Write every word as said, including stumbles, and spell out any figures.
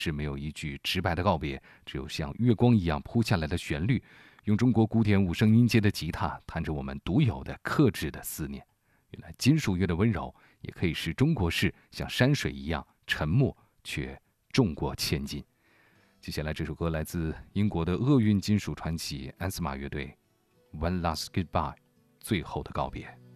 是没有一句直白的告别，只有像月光一样铺下来的旋律，用中国古典五声音阶的吉他弹着我们独有的克制的思念。原来金属乐的温柔也可以使中国式像山水一样沉默却重过千斤。接下来这首歌来自英国的厄运金属传奇安斯玛乐队 One Last Goodbye， 最后的告别。